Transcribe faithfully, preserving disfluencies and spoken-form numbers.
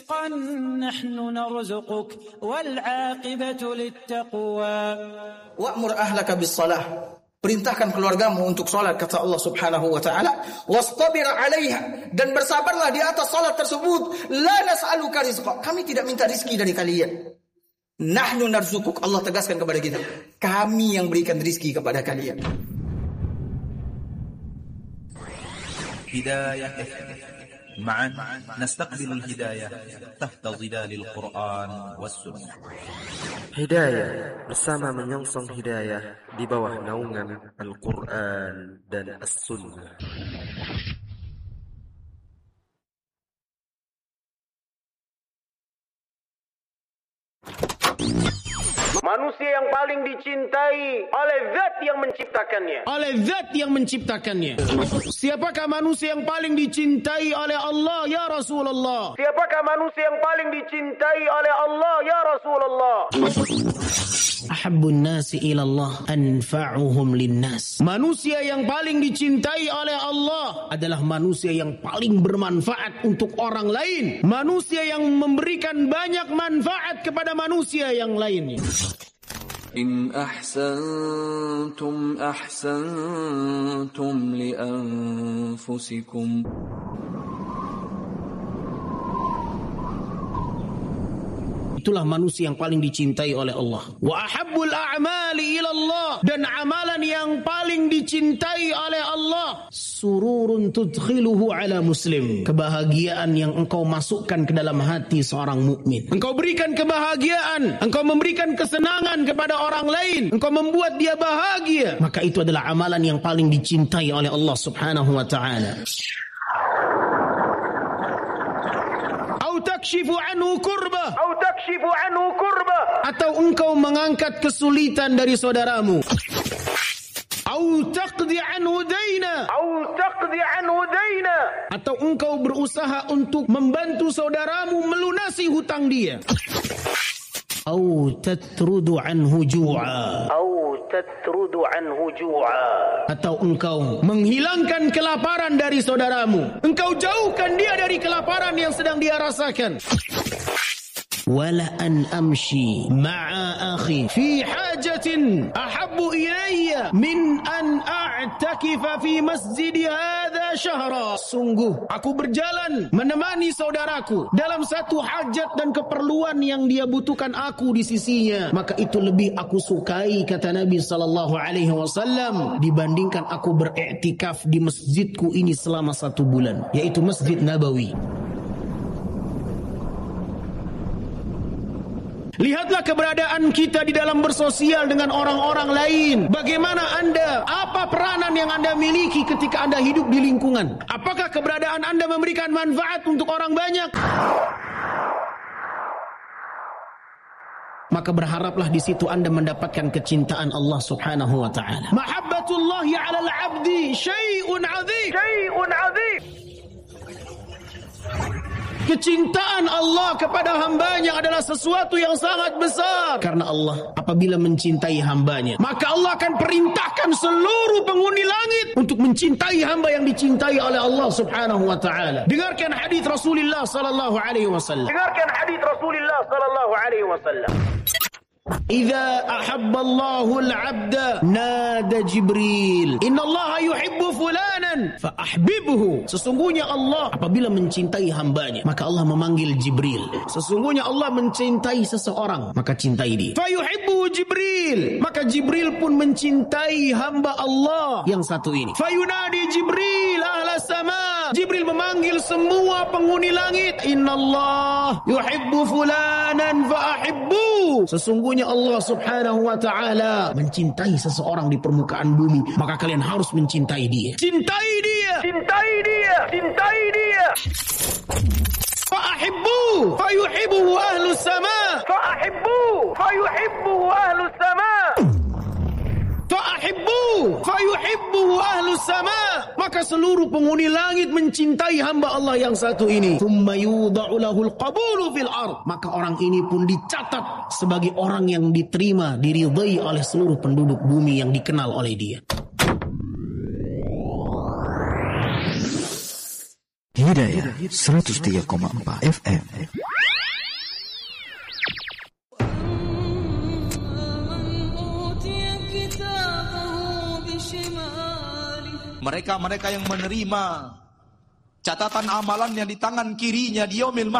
رزقا نحن نرزقك والعاقبة للتقوى. Wa'mur ahlaka bis-shalah. Perintahkan keluargamu untuk salat, kata Allah Subhanahu wa taala, wastabir 'alaiha, dan bersabarlah di atas salat tersebut. La nas'aluka rizqa, kami tidak minta rizki dari kalian. Nahnu narzukuk, Allah tegaskan kepada kita, kami yang berikan rizki kepada kalian. Hidayah معا نستقبل الهداية تحت ظلال القرآن والسنة. Hidayah bersama menyongsong hidayah di bawah naungan Al-Quran dan As-Sunnah. Manusia yang paling dicintai oleh zat yang menciptakannya. Oleh zat yang menciptakannya. Siapakah manusia yang paling dicintai oleh Allah ya Rasulullah? Siapakah manusia yang paling dicintai oleh Allah ya Rasulullah? Ahabbun nasi ilallah anfa'uhum linnas. Manusia yang paling dicintai oleh Allah adalah manusia yang paling bermanfaat untuk orang lain. Manusia yang memberikan banyak manfaat kepada manusia yang lainnya. In ahsantum ahsantum li anfusikum. Itulah manusia yang paling dicintai oleh Allah. Wa ahabbul a'mali ilallah, dan amalan yang paling dicintai oleh Allah, sururun tudkhiluhu ala muslim, kebahagiaan yang engkau masukkan ke dalam hati seorang mukmin. Engkau berikan kebahagiaan, engkau memberikan kesenangan kepada orang lain, engkau membuat dia bahagia, maka itu adalah amalan yang paling dicintai oleh Allah Subhanahu wa taala. Takshifu anhu kurba, atau takshifu anhu kurba, atau engkau mengangkat kesulitan dari saudaramu, atau taqdi anhu daina, atau taqdi anhu daina, atau engkau berusaha untuk membantu saudaramu melunasi hutang dia, atau tatrudu anhu ju'a, atau tatrudu anhu ju'a, atau engkau menghilangkan kelaparan dari saudaramu, engkau jauhkan dia dari kelaparan yang sedang dia rasakan. Wala an amshi ma'a akhi fi hajatin ahabbu ilayya min an a'takifa fi masjid hadha syahra. Sungguh aku berjalan menemani saudaraku dalam satu hajat dan keperluan yang dia butuhkan aku di sisinya, maka itu lebih aku sukai, kata Nabi sallallahu alaihi wasallam, dibandingkan aku beriktikaf di masjidku ini selama satu bulan, yaitu Masjid Nabawi. Lihatlah keberadaan kita di dalam bersosial dengan orang-orang lain. Bagaimana Anda, apa peranan yang Anda miliki ketika Anda hidup di lingkungan? Apakah keberadaan Anda memberikan manfaat untuk orang banyak? Maka berharaplah di situ Anda mendapatkan kecintaan Allah Subhanahu wa taala. Mahabbatullahi 'alal 'abdi syai'un 'adzim. Syai'un 'adzim. Kecintaan Allah kepada hambanya adalah sesuatu yang sangat besar. Karena Allah apabila mencintai hambanya, maka Allah akan perintahkan seluruh penghuni langit untuk mencintai hamba yang dicintai oleh Allah Subhanahu wa taala. Dengarkan hadis Rasulullah sallallahu alaihi wasallam. Dengarkan hadis Rasulullah sallallahu alaihi wasallam. Idza ahabba Allahu al-'abda nada Jibril, inna Allah yuhibbu fulanan fa ahbibhu. Sesungguhnya Allah apabila mencintai hambanya, maka Allah memanggil Jibril. Sesungguhnya Allah mencintai seseorang, maka cintai dia. Fa yuhibbu Jibril, maka Jibril pun mencintai hamba Allah yang satu ini. Fa yunadi Jibril ahlas sama, Jibril memanggil semua penghuni langit, inna Allah yuhibbu fulanan fa ahibbu. Sesungguhnya Allah Subhanahu wa taala mencintai seseorang di permukaan bumi, maka kalian harus mencintai dia. Cintai dia. Cintai dia. Cintai dia. Fa'ahibbu fayuhibbuhu ahlus sama. Fa'ahibbu fayuhibbuhu ahlus sama. Fa'ahibbu fayuhibbuhu ahlus sama. Maka seluruh penghuni langit mencintai hamba Allah yang satu ini. Tsumma yudha'u lahul qabulu fil ard. Maka orang ini pun dicatat sebagai orang yang diterima, diridhai oleh seluruh penduduk bumi yang dikenal oleh dia. Hidayah seratus tiga koma empat F M. Mereka-mereka yang menerima catatan amalannya di tangan kirinya di yaumil